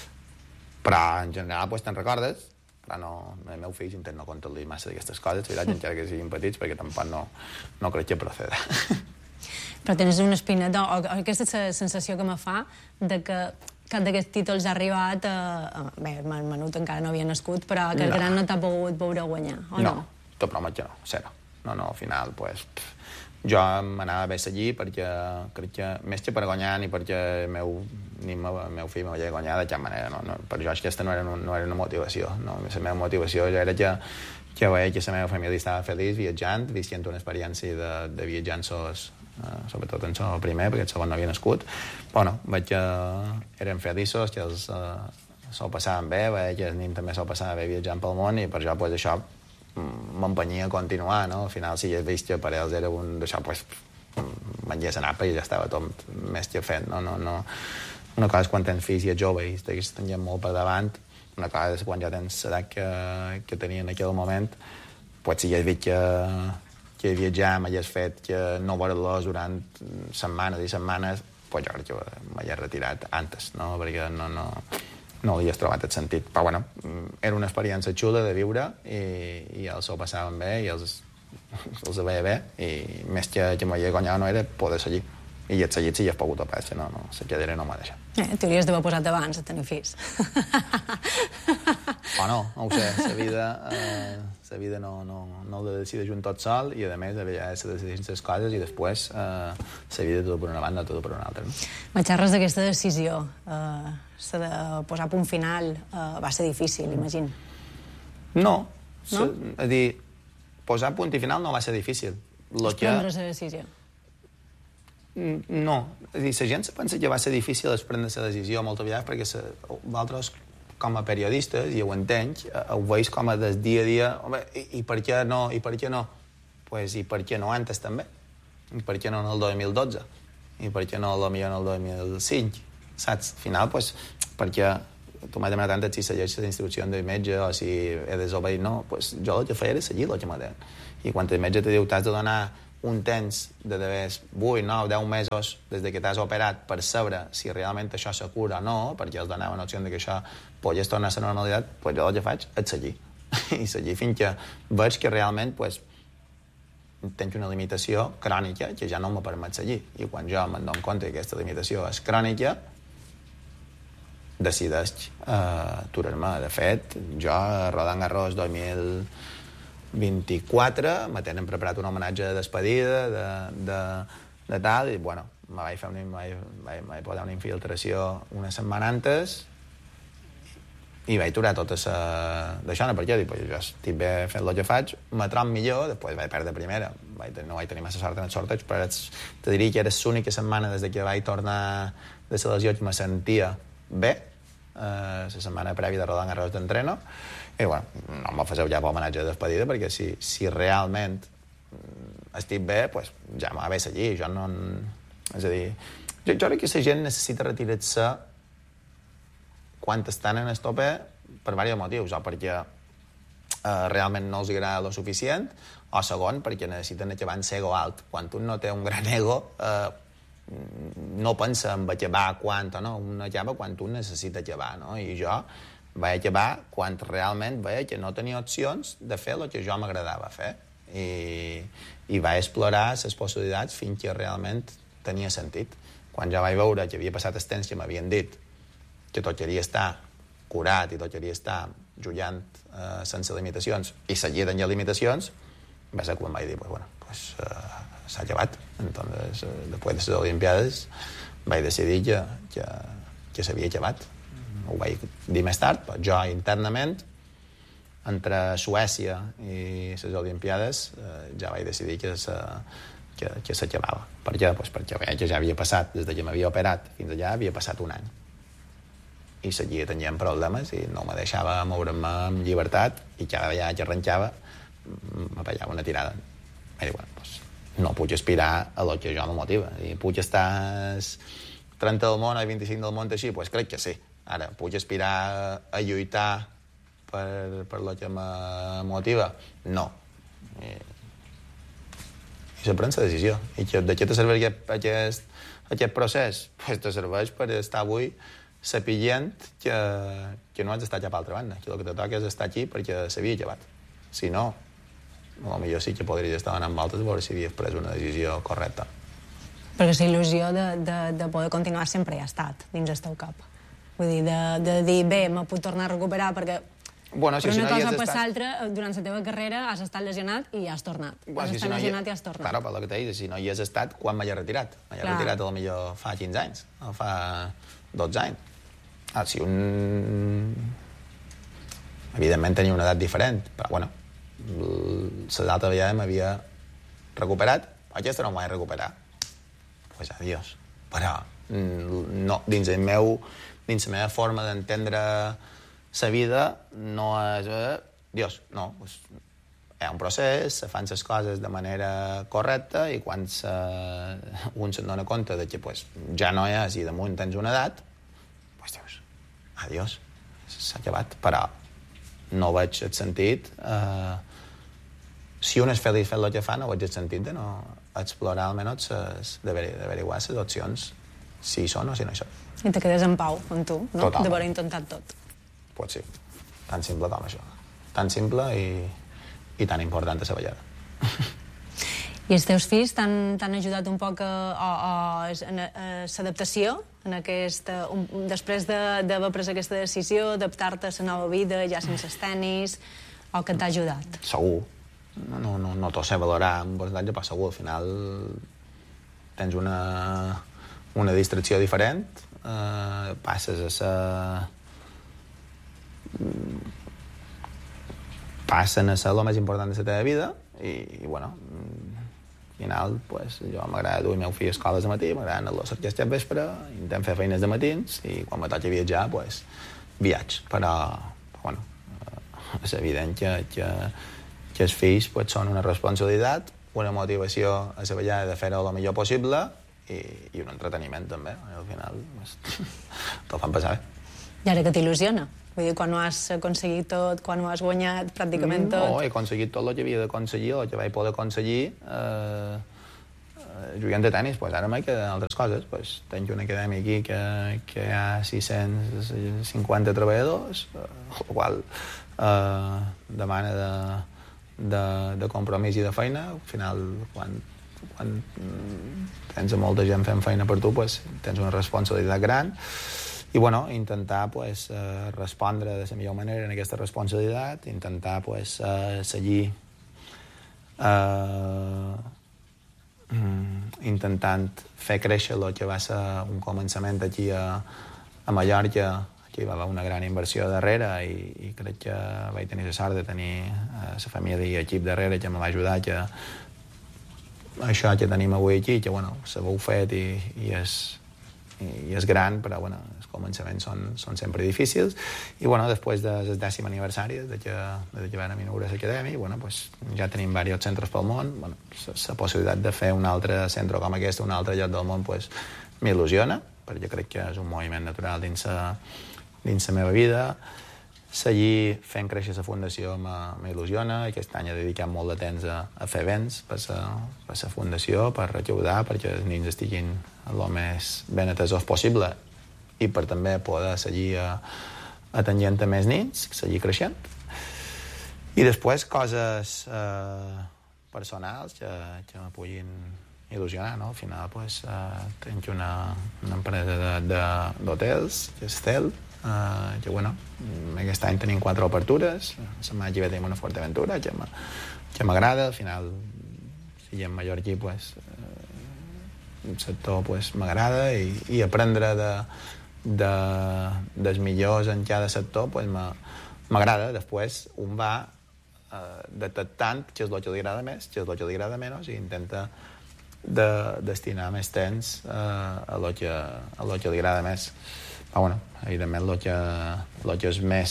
[SPEAKER 10] Però, en general, doncs, te'n recordes, però no, el meu fill intenta no contar-li massa d'aquestes coses, veritat, encara que siguin petits, perquè tampoc no, no crec que proceda.
[SPEAKER 7] Però tens una espina, o, o aquesta és la sensació que me fa de que cap d'aquests títols ha arribat a... Bé, el menut encara no havia nascut, però que el
[SPEAKER 10] no.
[SPEAKER 7] gran no t'ha pogut veure guanyar, o no?
[SPEAKER 10] No, t'ho promet que no, zero. No, no, al final, doncs... Pues, jo m'anava bé seguir perquè crec que més que per guanyar ni perquè el meu, ni el meu, meu fill m'havia guanyat de cap manera. No, no, per jo aquesta no era, no era una motivació. No? La meva motivació ja era que, que veia que la meva família estava feliç viatjant, visquent una experiència de, de viatjar en sos, eh, sobretot en el primer, perquè el segon no havia nascut. Bueno, veig que eren feliços, que els eh, s'ho passaven bé, veia que el nin també s'ho passava bé viatjant pel món i per jo pues, això m'empenyia a continuar, no? Al final, si ja he vist que per ells era un d'això, doncs, menjés a napa i ja estava tot més que fet, no? No, no. Una cosa és quan tens fills i ets jove i estiguis tenint molt per davant, una cosa és quan ja tens l'edat que, que tenia en aquell moment, doncs si ja he vist que, que viatjar m'hagués fet que no veure-los durant setmanes i setmanes, doncs jo crec que m'hagués retirat antes, no? Perquè no... no no li has trobat el sentit. Però, bueno, era una experiència xula de viure i, i els ho passaven bé i els, els veia bé i més que, que m'havia guanyat no era poder seguir. I et seguit si hi has pogut a pas, no, no, la cadera no m'ha deixat.
[SPEAKER 7] Eh, T'hauries d'haver posat abans a tenir fills.
[SPEAKER 10] O no, no ho sé, la vida, eh, la vida no, no, no la decideix un tot sol i, a més, a vegades se decideixen les coses i després eh, la vida tot per una banda, tot per una altra. No?
[SPEAKER 7] Me xerres d'aquesta decisió, eh, la de posar punt final, eh, va ser difícil, imagino.
[SPEAKER 10] No,
[SPEAKER 7] no?
[SPEAKER 10] És dir, posar punt i final no va ser difícil. Lo
[SPEAKER 7] és prendre la decisió.
[SPEAKER 10] No, és dir, la gent se pensa que va ser difícil prendre la decisió moltes vegades perquè se, vosaltres, com a periodistes, i ho entenc, ho veus com a del dia a dia, home, i, i per què no, i per què no? Pues, i per què no antes també? I per què no en el dos mil dotze? I per què no potser en el dos mil cinc? Saps? Al final, pues, perquè tu m'has demanat tant si segueixes les instruccions del metge o si he desobeït, no, pues, jo el que feia era seguir el que m'ha dit. I quan el metge te diu t'has de donar un temps de d'haver vuit, nou, deu mesos des de que t'has operat per saber si realment això se cura o no, perquè els donava l'opció que això pogués tornar a la normalitat, pues jo el que faig és seguir. I seguir fins que veig que realment pues, tens una limitació crònica que ja no me permet seguir. I quan jo me'n dono compte que aquesta limitació és crònica, decideix eh, aturar-me. De fet, jo a Roland Garros dos mil vint-i-quatre me tenen preparat un homenatge de despedida de, de, de tal, i bueno, me vaig fer una, me vaig, me vaig posar una infiltració una setmana antes i vaig aturar tota la... d'això, no, perquè dic, pues, jo estic bé fent el que faig, me trobo millor, després vaig perdre primera, vaig tenir, no vaig tenir massa sort en el sorteig, però ets, te diria que era l'única setmana des que vaig tornar de la lesió que me sentia bé, eh, la setmana prèvia de Roland Garros d'entreno, i bueno, no me faceu ja per homenatge de despedida, perquè si, si realment estic bé, pues, ja m'ha bé seguir, jo no... És a dir, jo, jo crec que la gent necessita retirar-se quan estan en el tope per diversos motius, o perquè eh, realment no els agrada lo suficient, o segon, perquè necessiten acabar en ego alt. Quan un no té un gran ego, eh, no pensa en acabar quan o no, un acaba quan un necessita acabar, no? I jo vaig acabar quan realment veia que no tenia opcions de fer el que jo m'agradava fer. I, i vaig explorar les possibilitats fins que realment tenia sentit. Quan ja vaig veure que havia passat el temps que m'havien dit que tocaria estar curat i tocaria estar jugant eh, sense limitacions i seguir tenint limitacions, va ser quan vaig dir, pues, bueno, pues, eh, s'ha acabat. Entonces, eh, després de les Olimpiades vaig decidir que, que, que s'havia acabat. Ho vaig dir més tard, però jo internament, entre Suècia i les Olimpiades, eh, ja vaig decidir que se, que, que s'acabava. Per què? Pues perquè veia que ja havia passat, des de que m'havia operat fins allà, havia passat un any. I seguia tenint problemes i no me deixava moure'm amb llibertat i cada vegada que arrenjava me pegava una tirada. I dic, bueno, pues, no puc aspirar a lo que jo me motiva. I puc estar trenta del món o vint-i-cinc del món així? Pues crec que sí. Ara, puc aspirar a lluitar per, per lo que me motiva? No. I, i se pren la decisió. I que, de què te serveix aquest, aquest, aquest procés? Pues te serveix per estar avui sapient que, que no has d'estar cap a l'altra banda, que el que te toca és estar aquí perquè s'havia acabat. Si no, potser sí que podria estar anant amb altres a veure si havies pres una decisió correcta.
[SPEAKER 7] Perquè la il·lusió de, de, de poder continuar sempre hi ha estat dins el teu cap. Vull dir, de, de dir, bé, me puc tornar a recuperar perquè
[SPEAKER 10] bueno, si,
[SPEAKER 7] per una
[SPEAKER 10] si no
[SPEAKER 7] cosa per
[SPEAKER 10] estat...
[SPEAKER 7] l'altra, durant la teva carrera has estat lesionat i has tornat.
[SPEAKER 10] Bueno,
[SPEAKER 7] has
[SPEAKER 10] si
[SPEAKER 7] estat
[SPEAKER 10] si no
[SPEAKER 7] lesionat
[SPEAKER 10] hi...
[SPEAKER 7] i has tornat.
[SPEAKER 10] Claro, per lo que t'he dit, si no hi has estat, quan m'he retirat? M'he retirat a lo millor fa quinze anys, o fa dotze anys. Ah, si un... Evidentment tenia una edat diferent, però bueno, l'altra vegada m'havia recuperat, aquesta no m'ho vaig recuperar. Pues adiós. Però no, dins el meu, dins la meva forma d'entendre la vida no és... Eh, Dios, no, pues, hi ha un procés, se fan les coses de manera correcta i quan se, un se'n dona compte de que pues, ja no és i damunt tens una edat, pues dius, adiós, s'ha acabat. Però no veig el sentit... Eh, si un és feliç fent el que fa, no veig el sentit de no explorar almenys d'averiguar les opcions, si hi són o si no hi són.
[SPEAKER 7] I te quedes en pau amb tu, no?
[SPEAKER 10] Totalment.
[SPEAKER 7] D'haver intentat tot.
[SPEAKER 10] Pues sí, tan simple com això. Tan simple i, i tan important a la vegada.
[SPEAKER 7] I els teus fills t'han ajudat un poc a, a, a, a l'adaptació en aquest, un, després d'haver pres aquesta decisió, adaptar-te a la nova vida, ja sense els tenis, o que t'ha ajudat?
[SPEAKER 10] Segur. No, no, no, no t'ho sé valorar un percentatge, però segur, al final tens una, una distracció diferent, eh, passes a ser... passen a ser el més important de la teva vida i, i bueno, al final, pues, jo m'agrada dur el meu fill a escoles de matí, m'agrada anar a l'orquestra al vespre, intentem fer feines de matins i quan me toca viatjar, pues, viatge. Però, bueno, és evident que, que, que els fills pues, són una responsabilitat, una motivació a la vegada de fer-ho el millor possible i, i un entreteniment també. Al final, pues, te'l fan passar bé.
[SPEAKER 7] I ara que t'il·lusiona? Vull dir, quan ho has aconseguit tot, quan ho has guanyat pràcticament tot...
[SPEAKER 10] No, he aconseguit tot el que havia d'aconseguir, el que vaig poder aconseguir eh, jugant de tenis. Pues ara m'hi queden altres coses. Pues, tinc una acadèmia aquí que, que hi ha sis-cents cinquanta treballadors, el qual eh, demana de, de, de compromís i de feina. Al final, quan, quan tens molta gent fent feina per tu, pues, tens una responsabilitat gran. I, bueno, intentar pues, eh, respondre de la millor manera en aquesta responsabilitat, intentar pues, eh, seguir eh, intentant fer créixer el que va ser un començament aquí a, a Mallorca. Aquí va haver una gran inversió darrere i, i crec que vaig tenir la sort de tenir eh, la família i l'equip darrere que me va ajudar que això que tenim avui aquí, que bueno, s'haveu fet i, i és i és gran, però bueno, els començaments són, són sempre difícils. I bueno, després del dècim aniversari de que, de que vam inaugurar l'acadèmia, bueno, pues, ja tenim diversos centres pel món. Bueno, la possibilitat de fer un altre centre com aquest, un altre lloc del món, pues, m'il·lusiona, perquè crec que és un moviment natural dins la, dins la meva vida. Seguir fent créixer la fundació m'il·lusiona. Aquest any he dedicat molt de temps a, a fer events per la fundació, per recaudar, perquè els nens estiguin el més ben atesos possible i per també poder seguir atenent a més nens, seguir creixent. I després coses eh, personals que, que me puguin il·lusionar, no? Al final, pues, eh, tinc una, una empresa d'hotels, que és Cel, Uh, que bueno, aquest any tenim quatre obertures, la setmana que ve tenim una Fortaventura que m'agrada, al final si en mallorquí pues, uh, el sector pues, m'agrada i, i aprendre de, de, dels millors en cada sector pues, m'agrada. Després un va uh, detectant què és el que li agrada més, què és el que li agrada menys i intenta de destinar més temps uh, a el que, a lo que li agrada més. Però, bueno, evidentment, el que, el que és més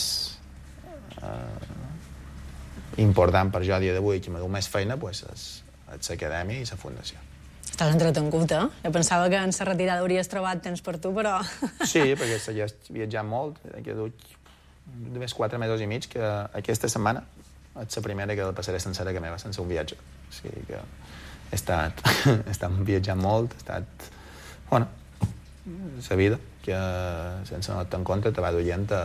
[SPEAKER 10] eh, important per jo a dia d'avui, que me diu més feina, pues, és, és l'acadèmia i la fundació.
[SPEAKER 7] Estàs entretengut, eh? Jo pensava que en la retirada hauries trobat temps per tu, però...
[SPEAKER 10] Sí, perquè segueix viatjant molt. He dut només quatre mesos i mig, que aquesta setmana és la primera que la passaré sencera que meva, sense un viatge. O sigui que he estat, he estat viatjant molt, he estat... Bueno, la vida, que sense no tenir en compte te va duient a,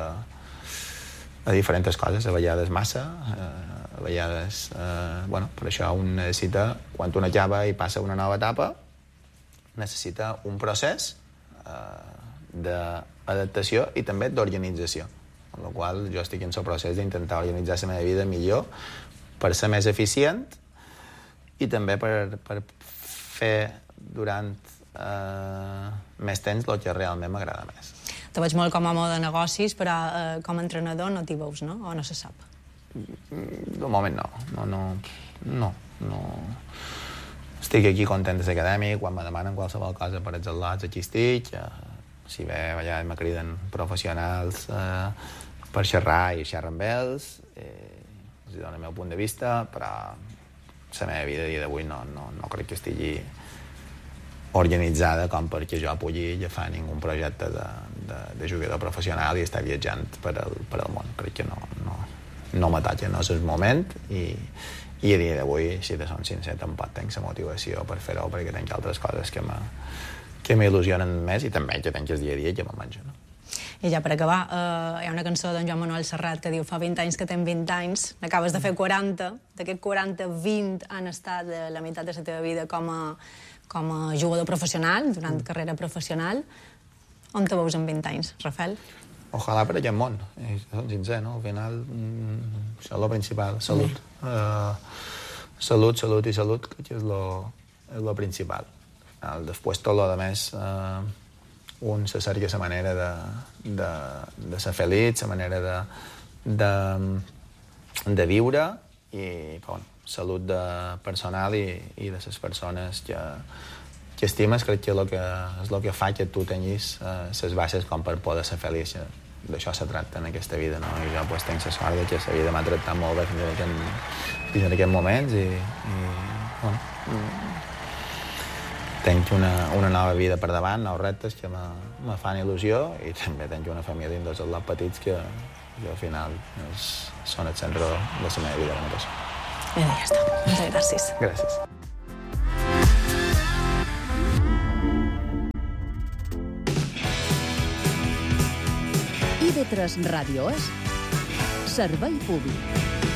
[SPEAKER 10] a diferents coses, a vegades massa, a vegades... Eh, bueno, per això un necessita, quan un acaba i passa una nova etapa, necessita un procés eh, d'adaptació i també d'organització. Amb la qual jo estic en el procés d'intentar organitzar la meva vida millor per ser més eficient i també per, per fer durant eh, més temps el que realment m'agrada més.
[SPEAKER 7] Te veig molt com a home de negocis, però eh, com a entrenador no t'hi veus, no? O no se sap?
[SPEAKER 10] De moment no. No, no, no, no. Estic aquí content de l'acadèmia, quan me demanen qualsevol cosa per els atlots, aquí estic. Eh, si bé allà me criden professionals eh, per xerrar i xerrar amb ells, eh, els dono el meu punt de vista, però la meva vida a dia d'avui no, no, no crec que estigui organitzada com perquè jo pugui agafar ningú projecte de, de, de jugador professional i estar viatjant per el, per el món. Crec que no, no, no m'atalla, no és el moment i, i a dia d'avui, si te som sincer, tampoc tinc la motivació per fer-ho perquè tinc altres coses que me, que m'il·lusionen més i també que tinc el dia a dia que me menjo, no?
[SPEAKER 7] I ja per acabar, eh, hi ha una cançó d'en Joan Manuel Serrat que diu fa vint anys que tens vint anys, n'acabes de fer quaranta, d'aquest quaranta, vint han estat de la meitat de la teva vida com a, com a jugador professional, durant mm. carrera professional. On te veus en vint anys, Rafael?
[SPEAKER 10] Ojalà per aquest món, i som sincers, no? Al final, mm, això és el principal, salut. Mm. Uh, salut, salut i salut, crec que és lo, és lo principal. Al, després tot lo de més... Uh, un se cerca la manera de, de, de ser feliç, la manera de, de, de viure i bueno, salut de personal i, i de les persones que, que estimes, crec que és el que, és el que fa que tu tinguis les eh, bases com per poder ser feliç. D'això se tracta en aquesta vida, no? I jo pues, tinc la sort que la vida m'ha tractat molt bé fins en aquest, fins en aquests moments i, i bueno, tinc una, una nova vida per davant, nous reptes que me, me fan il·lusió i també tinc una família dins dels atlots petits que, jo al final és, són el centre de la meva vida ara mateix.
[SPEAKER 7] Bé, ja està. Moltes gràcies.
[SPEAKER 10] Gràcies.
[SPEAKER 3] I V tres Ràdio és servei públic.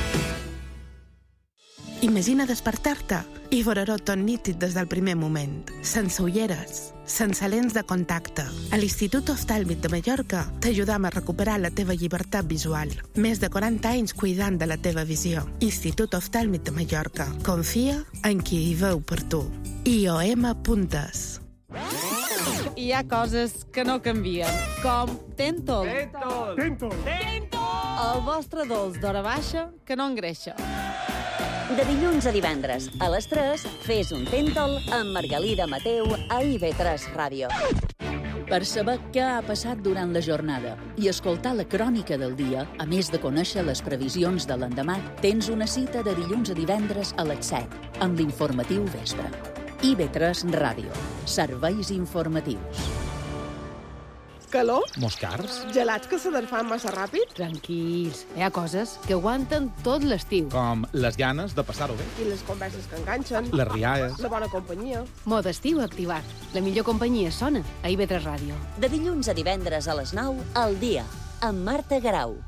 [SPEAKER 11] Imagina despertar-te i veure-ho tot nítid des del primer moment, sense ulleres, sense lents de contacte. A l'Institut Oftàlmic de Mallorca t'ajudam a recuperar la teva llibertat visual. Més de quaranta anys cuidant de la teva visió. Institut Oftàlmic de Mallorca. Confia en qui hi veu per tu. I O M punt es.
[SPEAKER 5] Hi ha coses que no canvien, com Tentol.
[SPEAKER 6] Tentol!
[SPEAKER 5] Tentol! El vostre dolç d'hora baixa que no engreixa.
[SPEAKER 8] De dilluns a divendres, a les tres, fes un Tentol amb Margalida Mateu a I V tres Ràdio.
[SPEAKER 3] Per saber què ha passat durant la jornada i escoltar la crònica del dia, a més de conèixer les previsions de l'endemà, tens una cita de dilluns a divendres a les set, amb l'informatiu vespre. I V tres Ràdio. Serveis informatius.
[SPEAKER 12] Calor?
[SPEAKER 13] Moscars?
[SPEAKER 12] Gelats que se fan massa ràpid?
[SPEAKER 14] Tranquils, hi ha coses que aguanten tot l'estiu.
[SPEAKER 13] Com les ganes de passar-ho bé.
[SPEAKER 12] I les converses que enganxen.
[SPEAKER 13] Les rialles.
[SPEAKER 12] La bona companyia.
[SPEAKER 14] Mode estiu activat. La millor companyia sona a I V tres Ràdio.
[SPEAKER 8] De dilluns a divendres a les nou, al dia, amb Marta Garau.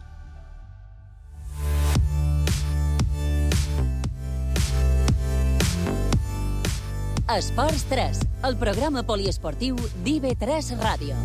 [SPEAKER 8] Esports tres, el programa poliesportiu d'I V tres Ràdio.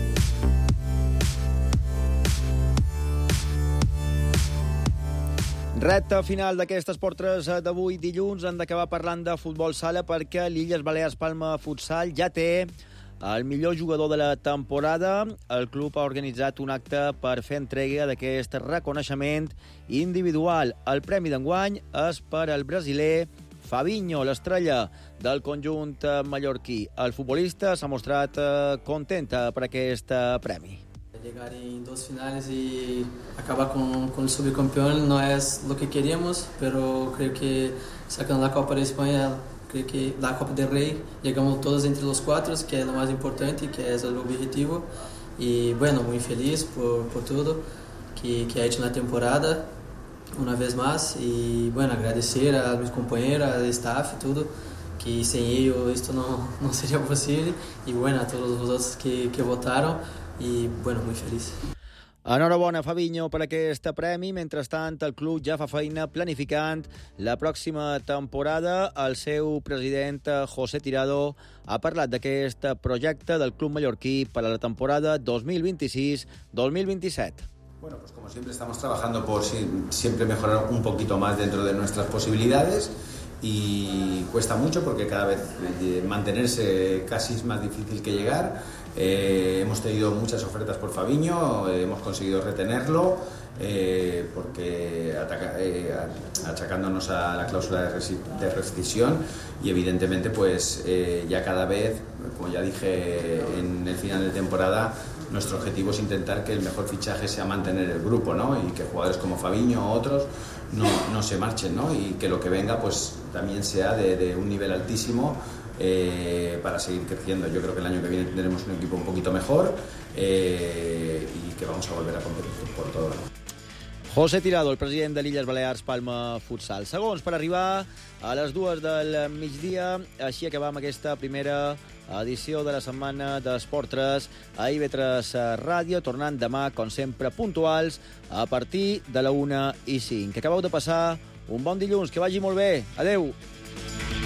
[SPEAKER 1] Recta final d'aquest Esport tres d'avui dilluns. Hem d'acabar parlant de futbol sala perquè l'Illes Balears Palma Futsal ja té el millor jugador de la temporada. El club ha organitzat un acte per fer entrega d'aquest reconeixement individual. El premi d'enguany és per al brasiler Fabinho, l'estrella del conjunt mallorquí. El futbolista s'ha mostrat contenta per aquest premi.
[SPEAKER 15] Llegar en dos finales y acabar con, con el subcampeón no es lo que queríamos, pero creo que sacando la Copa de España, creo que la Copa del Rey, llegamos todos entre los cuatro, que es lo más importante, que es el objetivo. Y bueno, muy feliz por, por todo que, que ha hecho en la temporada, una vez más. Y bueno, agradecer a mis compañeros, al staff y todo, que sin ellos esto no, no sería posible. Y bueno, a todos los otros que, que votaron. I, bueno, muy feliç.
[SPEAKER 1] Enhorabona, Fabinho, per aquest premi. Mentrestant, el club ja fa feina planificant la pròxima temporada. El seu president, José Tirado, ha parlat d'aquest projecte del club mallorquí per a la temporada dos mil vint-i-sis dos mil vint-i-set.
[SPEAKER 16] Bueno, pues como siempre estamos trabajando por siempre mejorar un poquito más dentro de nuestras posibilidades. Y cuesta mucho porque cada vez mantenerse casi es más difícil que llegar. Eh, hemos tenido muchas ofertas por Fabinho, eh, hemos conseguido retenerlo eh, porque ataca, eh, achacándonos a la cláusula de, resi de rescisión y evidentemente pues eh, ya cada vez, como ya dije en el final de temporada, nuestro objetivo es intentar que el mejor fichaje sea mantener el grupo, ¿no? Y que jugadores como Fabinho o otros no, no se marchen, ¿no? Y que lo que venga pues también sea de, de un nivel altísimo eh, para seguir creciendo. Yo creo que el año que viene tendremos un equipo un poquito mejor eh, y que vamos a volver a competir por todo, ¿no?
[SPEAKER 1] José Tirado, el president de l'Illes Balears Palma Futsal. Segons per arribar a les dues del migdia. Així acabam aquesta primera edició de la setmana d'Esport tres a I V tres Ràdio, tornant demà, com sempre, puntuals a partir de la una i cinc. Acabeu de passar un bon dilluns, que vagi molt bé. Adeu!